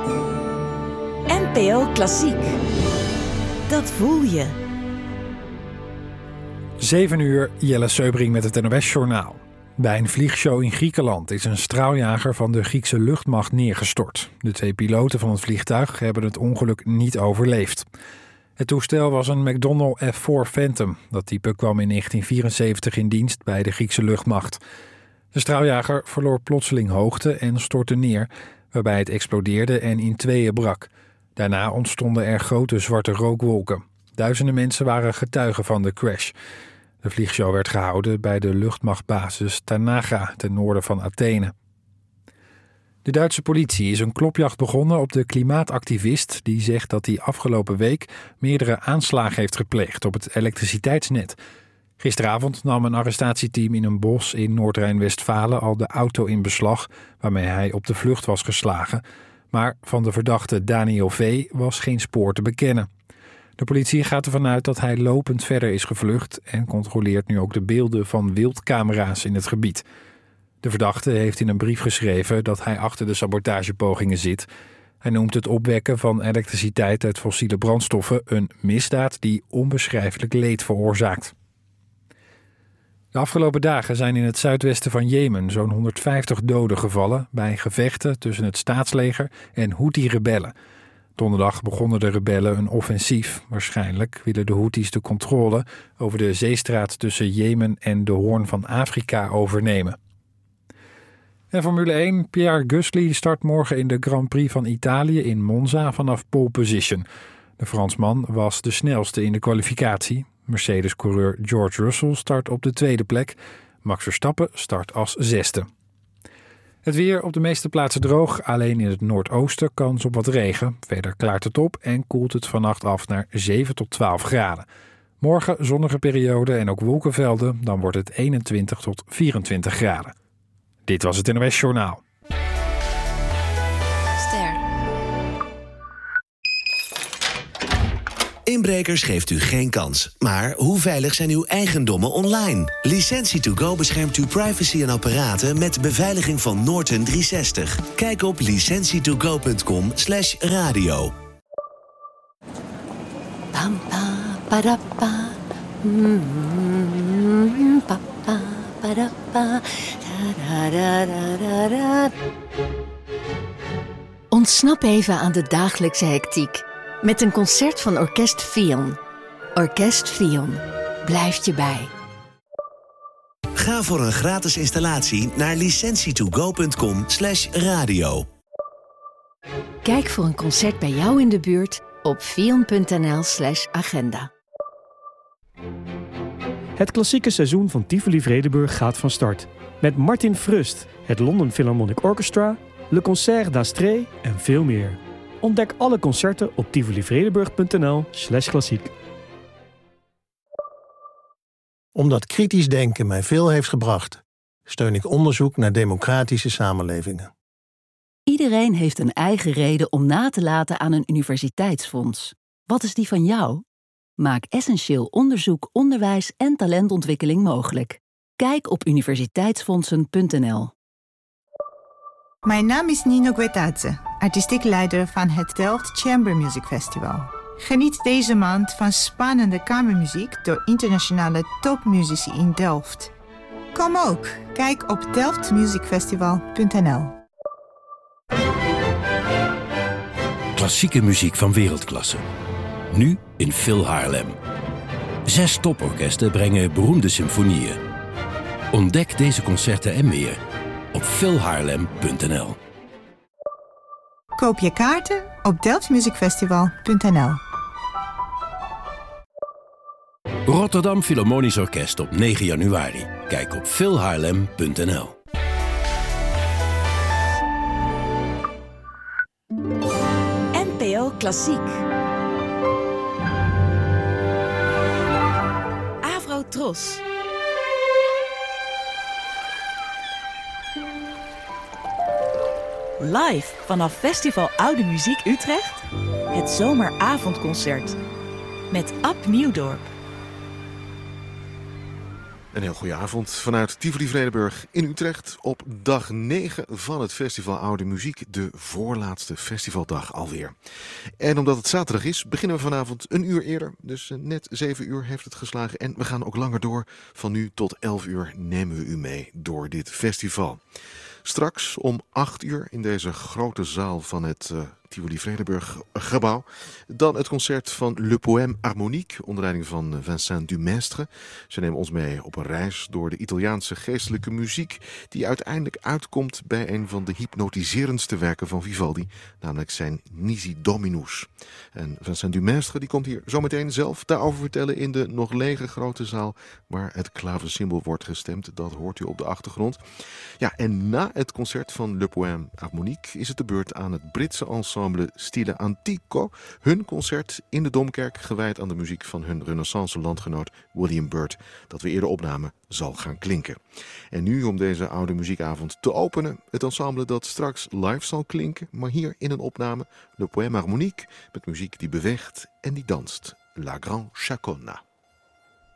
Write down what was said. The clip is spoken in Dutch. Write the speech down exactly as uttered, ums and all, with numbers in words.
N P O Klassiek. Dat voel je. zeven uur, Jelle Seubring met het N O S-journaal. Bij een vliegshow in Griekenland is een straaljager van de Griekse luchtmacht neergestort. De twee piloten van het vliegtuig hebben het ongeluk niet overleefd. Het toestel was een McDonnell F vier Phantom. Dat type kwam in negentien vierenzeventig in dienst bij de Griekse luchtmacht. De straaljager verloor plotseling hoogte en stortte neer, waarbij het explodeerde en in tweeën brak. Daarna ontstonden er grote zwarte rookwolken. Duizenden mensen waren getuigen van de crash. De vliegshow werd gehouden bij de luchtmachtbasis Tanaga ten noorden van Athene. De Duitse politie is een klopjacht begonnen op de klimaatactivist die zegt dat hij afgelopen week meerdere aanslagen heeft gepleegd op het elektriciteitsnet. Gisteravond nam een arrestatieteam in een bos in Noord-Rijn-Westfalen al de auto in beslag waarmee hij op de vlucht was geslagen. Maar van de verdachte Daniel V. was geen spoor te bekennen. De politie gaat ervan uit dat hij lopend verder is gevlucht en controleert nu ook de beelden van wildcamera's in het gebied. De verdachte heeft in een brief geschreven dat hij achter de sabotagepogingen zit. Hij noemt het opwekken van elektriciteit uit fossiele brandstoffen een misdaad die onbeschrijfelijk leed veroorzaakt. De afgelopen dagen zijn in het zuidwesten van Jemen zo'n honderdvijftig doden gevallen bij gevechten tussen het staatsleger en Houthi-rebellen. Donderdag begonnen de rebellen een offensief. Waarschijnlijk willen de Houthis de controle over de zeestraat tussen Jemen en de Hoorn van Afrika overnemen. En Formule één, Pierre Gasly start morgen in de Grand Prix van Italië in Monza vanaf pole position. De Fransman was de snelste in de kwalificatie. Mercedes-coureur George Russell start op de tweede plek. Max Verstappen start als zesde. Het weer op de meeste plaatsen droog. Alleen in het noordoosten kans op wat regen. Verder klaart het op en koelt het vannacht af naar zeven tot twaalf graden. Morgen zonnige periode en ook wolkenvelden. Dan wordt het eenentwintig tot vierentwintig graden. Dit was het N O S Journaal. Ster. Inbrekers geeft u geen kans. Maar hoe veilig zijn uw eigendommen online? Licentie to go beschermt uw privacy en apparaten met beveiliging van Norton driehonderdzestig. Kijk op licentietogo punt com slash radio. Pam, pa, padappa. Mm, pa, pa, padappa. Da, da, da, da, da. Ontsnap even aan de dagelijkse hectiek met een concert van Orkest Fion. Orkest Fion blijft je bij. Ga voor een gratis installatie naar licentietogo punt com slash radio. Kijk voor een concert bij jou in de buurt op fion punt n l slash agenda. Het klassieke seizoen van Tivoli Vredenburg gaat van start. Met Martin Frust, het London Philharmonic Orchestra, Le Concert d'Astrée en veel meer. Ontdek alle concerten op tivolivredenburg punt n l slash klassiek. Omdat kritisch denken mij veel heeft gebracht, steun ik onderzoek naar democratische samenlevingen. Iedereen heeft een eigen reden om na te laten aan een universiteitsfonds. Wat is die van jou? Maak essentieel onderzoek, onderwijs en talentontwikkeling mogelijk. Kijk op universiteitsfondsen punt n l. Mijn naam is Nino Guetadze, artistiek leider van het Delft Chamber Music Festival. Geniet deze maand van spannende kamermuziek door internationale topmuzici in Delft. Kom ook, kijk op delft music festival punt n l. Klassieke muziek van wereldklasse. Nu in Phil Haarlem. Zes toporkesten brengen beroemde symfonieën. Ontdek deze concerten en meer op phil haarlem punt n l. Koop je kaarten op delft music festival punt n l. Rotterdam Philharmonisch Orkest op negen januari. Kijk op phil haarlem punt n l. N P O Klassiek. Avro Tros. Live vanaf Festival Oude Muziek Utrecht. Het zomeravondconcert. Met Ab Nieuwdorp. Een heel goede avond vanuit Tivoli Vredenburg in Utrecht op dag negen van het Festival Oude Muziek, de voorlaatste festivaldag alweer. En omdat het zaterdag is, beginnen we vanavond een uur eerder, dus net zeven uur heeft het geslagen. En we gaan ook langer door, van nu tot elf uur nemen we u mee door dit festival. Straks om acht uur in deze grote zaal van het uh, Tivoli Vredenburg gebouw. Dan het concert van Le Poème Harmonique onder leiding van Vincent Dumestre. Ze nemen ons mee op een reis door de Italiaanse geestelijke muziek die uiteindelijk uitkomt bij een van de hypnotiserendste werken van Vivaldi, namelijk zijn Nisi Dominus. En Vincent Dumestre die komt hier zometeen zelf daarover vertellen in de nog lege grote zaal waar het klavecimbal wordt gestemd. Dat hoort u op de achtergrond. Ja, en na het concert van Le Poème Harmonique is het de beurt aan het Britse ensemble Stile Antico. Hun concert in de Domkerk, gewijd aan de muziek van hun renaissance landgenoot William Byrd, dat we eerder opnamen, zal gaan klinken. En nu om deze oude muziekavond te openen, het ensemble dat straks live zal klinken, maar hier in een opname, Le Poème Harmonique, met muziek die beweegt en die danst. La Grande Chaconna.